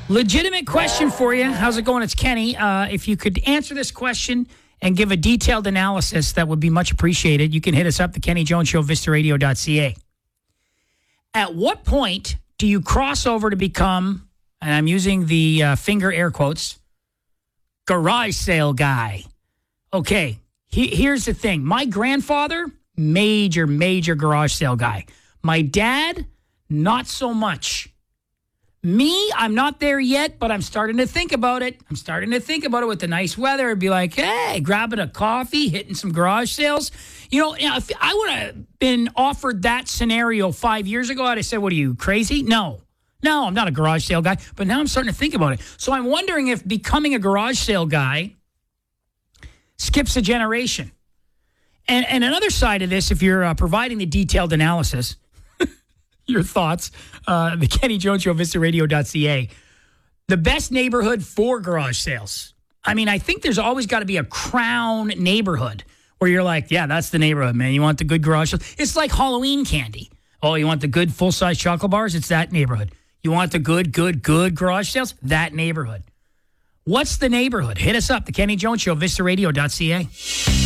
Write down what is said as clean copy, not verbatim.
Legitimate question for you. How's it going? It's Kenny. If you could answer this question and give a detailed analysis, that would be much appreciated. You can hit us up, the Kenny Jones Show, vistaradio.ca. At what point do you cross over to become, and I'm using the finger air quotes, garage sale guy? Okay, here's the thing. My grandfather, major garage sale guy. My dad, not so much. Me, I'm not there yet, but I'm starting to think about it. I'm starting to think about it with the nice weather. It'd be like, hey, grabbing a coffee, hitting some garage sales. You know, if I would have been offered that scenario 5 years ago, I'd have said, what are you, crazy? No, I'm not a garage sale guy. But now I'm starting to think about it. So I'm wondering if becoming a garage sale guy skips a generation. And another side of this, if you're providing the detailed analysis, your thoughts, the Kenny Jones Show, vistaradio.ca. The best neighborhood for garage sales. I mean, I think there's always got to be a crown neighborhood where you're like, yeah, that's the neighborhood, man. You want the good garage sales? It's like Halloween candy. Oh, you want the good full-size chocolate bars? It's that neighborhood. You want the good garage sales? That neighborhood. What's the neighborhood? Hit us up, the Kenny Jones Show, vistaradio.ca.